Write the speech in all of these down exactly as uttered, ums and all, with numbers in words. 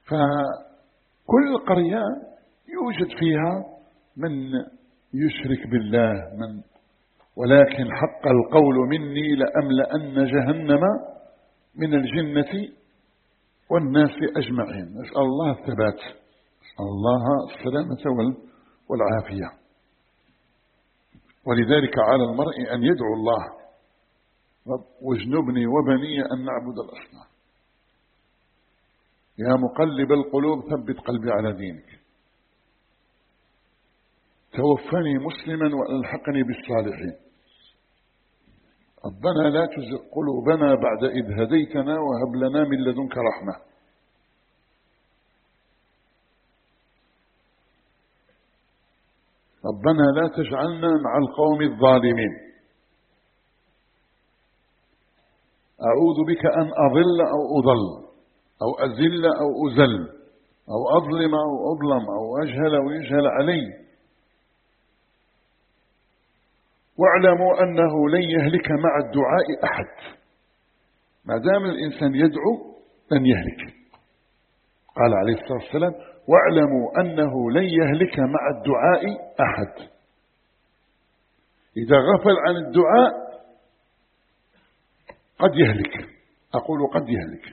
فكل قرية يوجد فيها من يشرك بالله من ولكن حق القول مني لأملأن جهنم من الجنة والناس أجمعين. نسأل الله الثبات، نسأل الله السلامة والعافية. ولذلك على المرء أن يدعو الله: رب واجنبني وبني أن نعبد الأصنام. يا مقلب القلوب ثبت قلبي على دينك، توفني مسلما وألحقني بالصالحين. ربنا لا تزغ قلوبنا بعد إذ هديتنا وهب لنا من لدنك رحمة. ربنا لا تجعلنا مع القوم الظالمين. أعوذ بك أن أضل أو أضل أو أزل أو أزل أو أظلم أو أظلم أو أجهل أو يجهل علي. واعلموا أنه لن يهلك مع الدعاء أحد. ما دام الإنسان يدعو لن يهلك. قال عليه الصلاة والسلام: واعلموا أنه لن يهلك مع الدعاء أحد. إذا غفل عن الدعاء قد يهلك، أقول قد يهلك.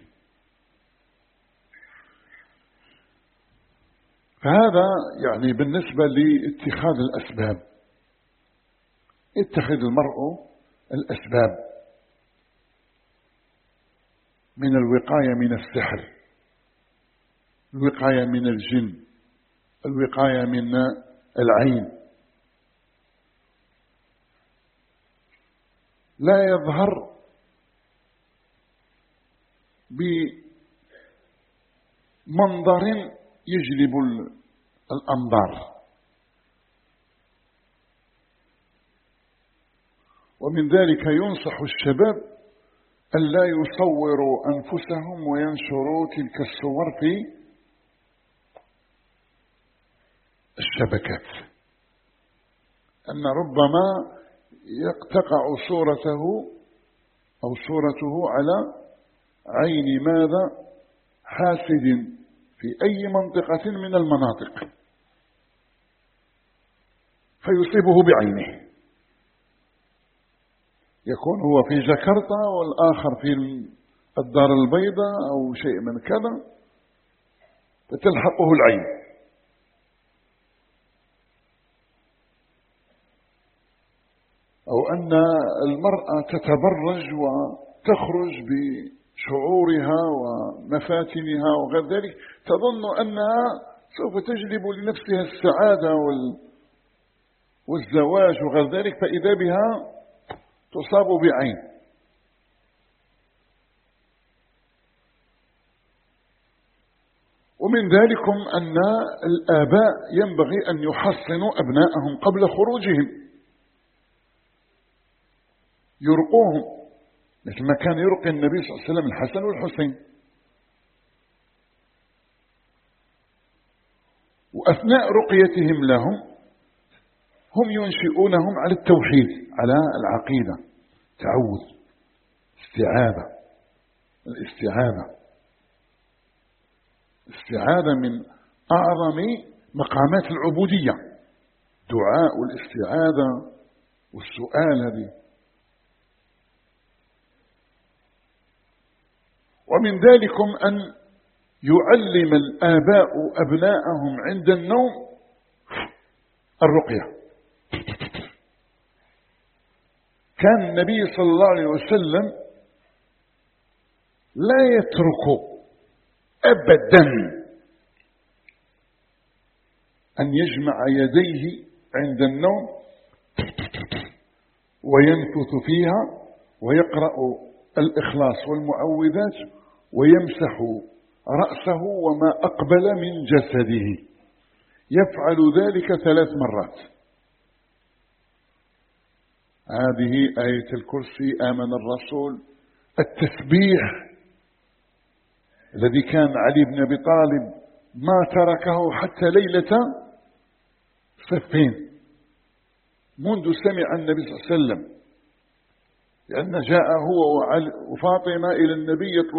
فهذا يعني بالنسبة لاتخاذ الأسباب. اتخذ المرء الأسباب من الوقاية من السحر، الوقاية من الجن، الوقاية من العين. لا يظهر بمنظر يجلب الأنظار. ومن ذلك ينصح الشباب ألا يصوروا أنفسهم وينشروا تلك الصور في الشبكات، أن ربما يقتقع صورته أو صورته على عين ماذا حاسد في أي منطقة من المناطق فيصيبه بعينه. يكون هو في جاكرتا والآخر في الدار البيضاء أو شيء من كذا، فتلحقه العين. أو أن المرأة تتبرج وتخرج بشعورها ومفاتنها وغير ذلك، تظن أنها سوف تجلب لنفسها السعادة والزواج وغير ذلك، فإذا بها تصاب بعين. ومن ذلكم أن الآباء ينبغي أن يحصنوا أبناءهم قبل خروجهم، يرقوهم مثل ما كان يرقي النبي صلى الله عليه وسلم الحسن والحسين. وأثناء رقيتهم لهم هم ينشئونهم على التوحيد، على العقيدة، تعوذ، استعاذة. الاستعاذة الاستعاذة من أعظم مقامات العبودية، دعاء والاستعاذة والسؤال هذه. ومن ذلكم أن يعلم الآباء أبناءهم عند النوم الرقية. كان النبي صلى الله عليه وسلم لا يترك أبدا أن يجمع يديه عند النوم وينفث فيها ويقرأ الإخلاص والمعوذات ويمسح رأسه وما أقبل من جسده. يفعل ذلك ثلاث مرات. هذه آية الكرسي، آمن الرسول، التسبيح الذي كان علي بن أبي طالب ما تركه حتى ليلة صفين منذ سمع النبي صلى الله عليه وسلم، لأن جاء هو وفاطمة إلى النبي يطلب